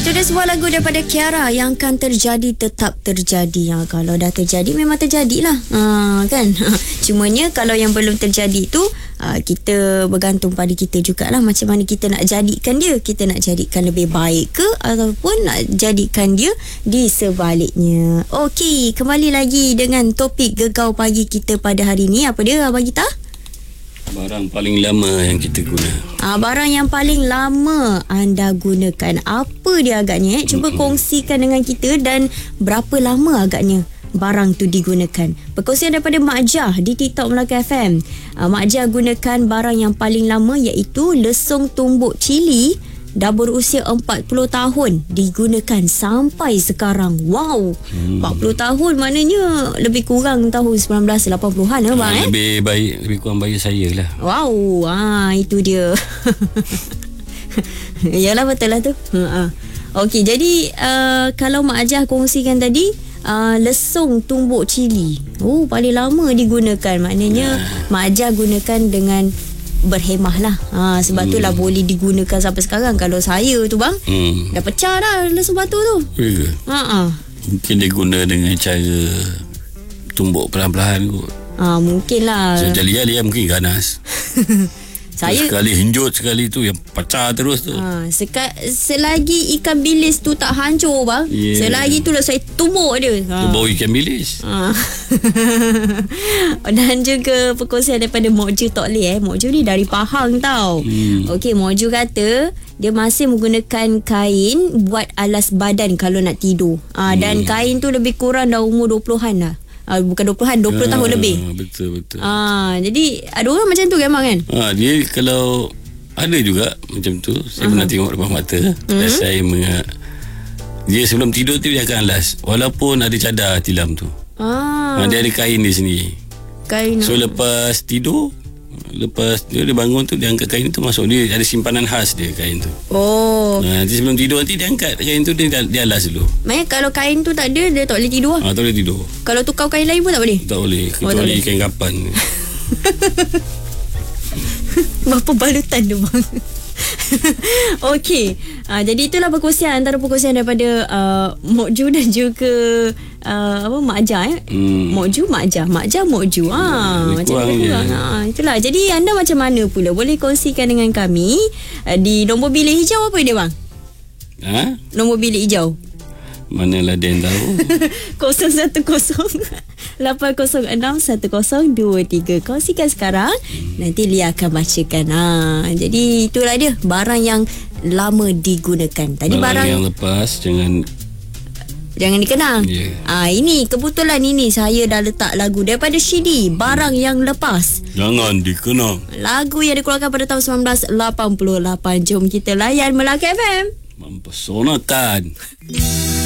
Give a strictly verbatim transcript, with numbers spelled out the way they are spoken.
Itu dia sebuah lagu daripada Kiara, yang kan terjadi tetap terjadi. Ha, kalau dah terjadi memang terjadilah. Ha, kan? Cumanya kalau yang belum terjadi tu, ha, kita bergantung pada kita jugalah, macam mana kita nak jadikan dia. Kita nak jadikan lebih baik ke, ataupun nak jadikan dia di sebaliknya. Okey, kembali lagi dengan topik Gegau Pagi kita pada hari ni. Apa dia, Abang Gita? Barang paling lama yang kita guna. Ah, barang yang paling lama anda gunakan. Apa dia agaknya? Eh? Cuba mm-hmm. kongsikan dengan kita, dan berapa lama agaknya barang tu digunakan. Perkongsian daripada Mak Jah di TikTok Melaka F M. Ah, Mak Jah gunakan barang yang paling lama, iaitu lesung tumbuk cili. Dah berusia empat puluh tahun digunakan sampai sekarang. Wow, hmm. empat puluh tahun maknanya lebih kurang tahun sembilan belas lapan puluhan lah, bang. Ha, lebih eh? baik, lebih kurang baik saya lah. Wow, ah, itu dia. Yalah, betul lah tu. Ha. Okey, jadi uh, kalau Mak Ajah kongsikan tadi, uh, lesung tumbuk cili. Oh, paling lama digunakan. Maknanya nah. Mak Ajah gunakan dengan berhemah lah. Ha, sebab hmm. tu lah boleh digunakan sampai sekarang. Kalau saya tu, bang, hmm. dah pecah dah lesung batu tu. Ya. Ha. Mungkin dia guna dengan cara tumbuk perlahan-lahan kot. Ha, mungkin lah. So, liar-liar mungkin ganas. Saya sekali hinjut, sekali tu yang pecah terus tu. Ha, seka, selagi ikan bilis tu tak hancur, bang, yeah. selagi tu lah saya tumbuk dia. Ha. Tu bau ikan bilis. Ha. Dan juga perkongsian daripada Mok Ju Tok Leh. Eh. Mok Ju ni dari Pahang tau. Hmm. Okey, Mok Ju kata dia masih menggunakan kain buat alas badan kalau nak tidur. Ha, hmm. Dan kain tu lebih kurang dah umur dua puluhan lah. Uh, bukan dua puluhan, dua puluh ah, tahun lebih. Betul betul. Ah, jadi ada orang macam tu kan, bang, kan? Ah, dia kalau ada juga macam tu, saya uh-huh. pernah tengok depan mata. Mm-hmm. Dan saya menga- dia sebelum tidur tu dia akan alas, walaupun ada cadar tilam tu. Ah. Ah, dia ada kain di sini. Kain. So lepas tidur, lepas dia, dia bangun tu, dia angkat kain tu, masuk dia ada simpanan khas dia kain tu. Oh. Nah, nanti sebelum tidur nanti dia angkat kain tu, dia, dia alas dulu. Maksudnya kalau kain tu tak ada, dia tak boleh tidur? Ah, tak boleh tidur. Kalau tukar kain lain pun tak boleh? Tak boleh. Kecuali oh, kain kapan. Berapa balutan tu, bang? Okey, uh, jadi itulah perkongsian, antara perkongsian daripada uh, Mok Ju dan juga uh, apa Mak Jah eh. Hmm. Mok Ju, Mak Jah, Mak Jah, Mok Ju. Ah, ha, macam tu. Ha, itulah. Jadi anda macam mana pula? Boleh kongsikan dengan kami uh, di nombor bilik hijau. Apa dia, bang? Ha? Nombor bilik hijau. Manalah dia yang tahu. kosong satu kosong lapan kosong enam satu kosong dua tiga. Kongsikan sekarang, hmm. nanti Lia akan bacakan. Ha, jadi itulah dia, barang yang lama digunakan. Tadi barang, barang yang lepas jangan jangan dikenang. Yeah. Ah, ini kebetulan ini saya dah letak lagu daripada Shidi, Barang Yang Lepas. Jangan dikenang. Lagu yang dikeluarkan pada tahun sembilan belas lapan puluh lapan. Jom kita layan Melaka F M. Mempesonakan.